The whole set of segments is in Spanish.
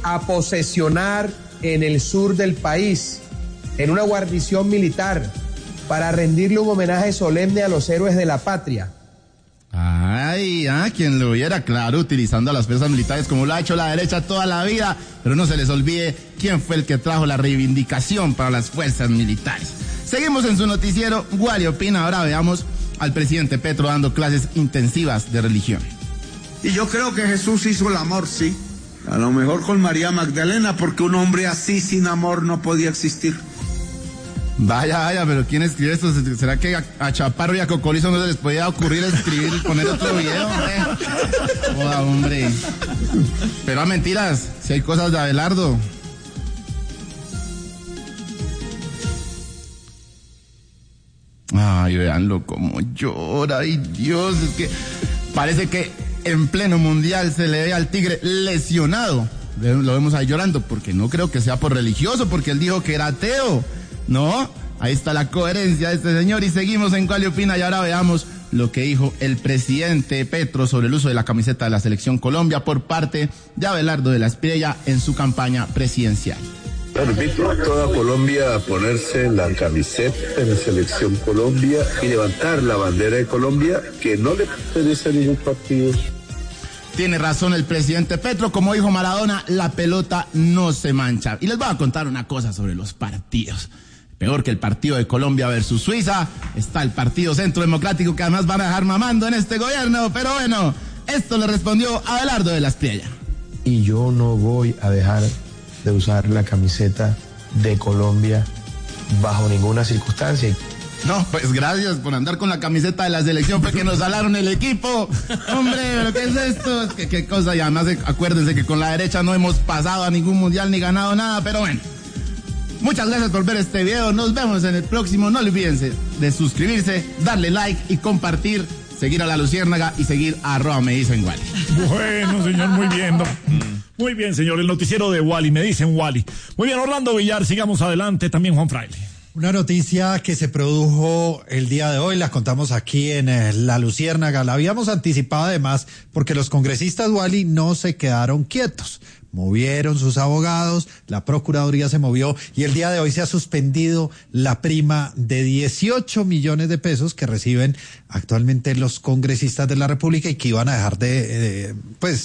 a posesionar en el sur del país, en una guarnición militar, para rendirle un homenaje solemne a los héroes de la patria. Ay, quien lo viera, claro, utilizando a las fuerzas militares como lo ha hecho la derecha toda la vida, pero no se les olvide quién fue el que trajo la reivindicación para las fuerzas militares. Seguimos en su noticiero, Wally opina. Ahora veamos al presidente Petro dando clases intensivas de religión. Y yo creo que Jesús hizo el amor, sí. A lo mejor con María Magdalena, porque un hombre así sin amor no podía existir. Vaya, pero ¿quién escribe esto? ¿Será que a Chaparro y a Cocolizo no se les podía ocurrir escribir y poner otro video? Joda, hombre. Pero a mentiras, si hay cosas de Abelardo. Ay, véanlo como llora, ay Dios, es que parece que en pleno mundial se le ve al tigre lesionado. Lo vemos ahí llorando, porque no creo que sea por religioso, porque él dijo que era ateo. No, ahí está la coherencia de este señor. Y seguimos en Cuál opina, y ahora veamos lo que dijo el presidente Petro sobre el uso de la camiseta de la Selección Colombia por parte de Abelardo de la Espriella en su campaña presidencial. Invito a toda Colombia a ponerse la camiseta de la Selección Colombia y levantar la bandera de Colombia, que no le pertenece a ningún partido. Tiene razón el presidente Petro, como dijo Maradona, la pelota no se mancha. Y les voy a contar una cosa sobre los partidos. Peor que el partido de Colombia versus Suiza, está el partido Centro Democrático, que además van a dejar mamando en este gobierno. Pero bueno, esto le respondió Abelardo de la Espriella. Y yo no voy a dejar de usar la camiseta de Colombia bajo ninguna circunstancia. No, pues gracias por andar con la camiseta de la selección, porque nos salaron el equipo. Hombre, ¿pero qué es esto? ¿Qué cosa? Y además acuérdense que con la derecha no hemos pasado a ningún mundial ni ganado nada, pero bueno. Muchas gracias por ver este video, nos vemos en el próximo. No olviden de suscribirse, darle like y compartir, seguir a La Luciérnaga y seguir a @medicen_Wally. Bueno, señor, muy bien. Muy bien, señor, el noticiero de Wally, me dicen Wally. Muy bien, Orlando Villar, sigamos adelante, también Juan Fraile. Una noticia que se produjo el día de hoy, la contamos aquí en La Luciérnaga, la habíamos anticipado además porque los congresistas, Wally, no se quedaron quietos. Movieron sus abogados, la Procuraduría se movió y el día de hoy se ha suspendido la prima de 18 millones de pesos que reciben actualmente los congresistas de la República y que iban a dejar de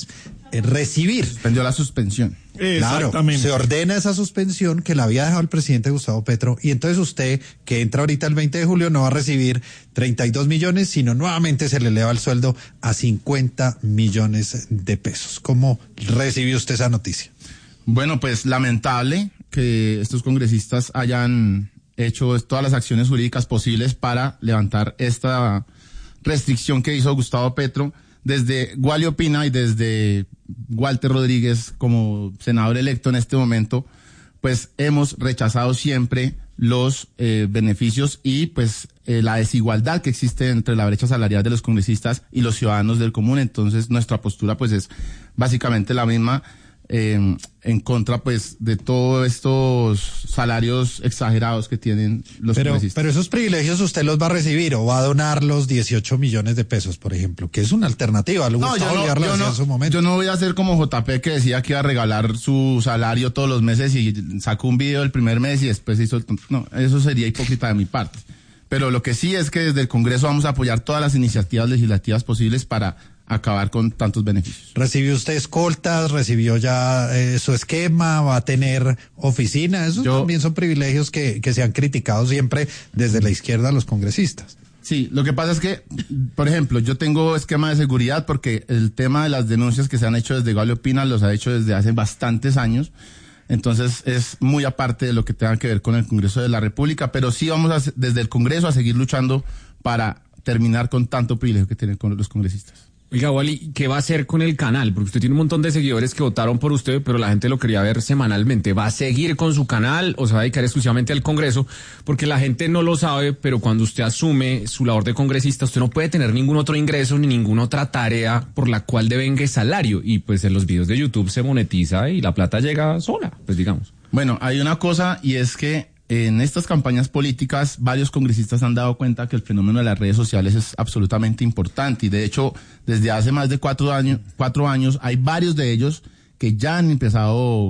recibir. Suspendió la suspensión. Claro, se ordena esa suspensión que la había dejado el presidente Gustavo Petro y entonces usted, que entra ahorita el 20 de julio, no va a recibir 32 millones, sino nuevamente se le eleva el sueldo a 50 millones de pesos. ¿Cómo recibió usted esa noticia? Bueno, pues lamentable que estos congresistas hayan hecho todas las acciones jurídicas posibles para levantar esta restricción que hizo Gustavo Petro. Desde Wally opina y desde Walter Rodríguez como senador electo en este momento, pues hemos rechazado siempre los beneficios y pues la desigualdad que existe entre la brecha salarial de los congresistas y los ciudadanos del común. Entonces nuestra postura pues es básicamente la misma, en contra pues de todos estos salarios exagerados que tienen los congresistas. Pero esos privilegios usted los va a recibir o va a donar los 18 millones de pesos, por ejemplo, que es una alternativa. En su momento. Yo no voy a ser como JP, que decía que iba a regalar su salario todos los meses y sacó un video el primer mes y después hizo el tonto. No, eso sería hipócrita de mi parte. Pero lo que sí es que desde el Congreso vamos a apoyar todas las iniciativas legislativas posibles para acabar con tantos beneficios. ¿Recibió usted escoltas? ¿Recibió ya su esquema? ¿Va a tener oficina? Esos también son privilegios que se han criticado siempre desde la izquierda a los congresistas. Sí, lo que pasa es que, por ejemplo, yo tengo esquema de seguridad porque el tema de las denuncias que se han hecho desde Wally opina los ha hecho desde hace bastantes años. Entonces es muy aparte de lo que tenga que ver con el Congreso de la República, pero sí vamos desde el Congreso a seguir luchando para terminar con tanto privilegio que tienen con los congresistas. Oiga, Wally, ¿qué va a hacer con el canal? Porque usted tiene un montón de seguidores que votaron por usted, pero la gente lo quería ver semanalmente. ¿Va a seguir con su canal o se va a dedicar exclusivamente al Congreso? Porque la gente no lo sabe, pero cuando usted asume su labor de congresista, usted no puede tener ningún otro ingreso ni ninguna otra tarea por la cual devengue salario. Y pues en los videos de YouTube se monetiza y la plata llega sola, pues digamos. Bueno, hay una cosa y es que en estas campañas políticas varios congresistas han dado cuenta que el fenómeno de las redes sociales es absolutamente importante y de hecho desde hace más de 4 años hay varios de ellos que ya han empezado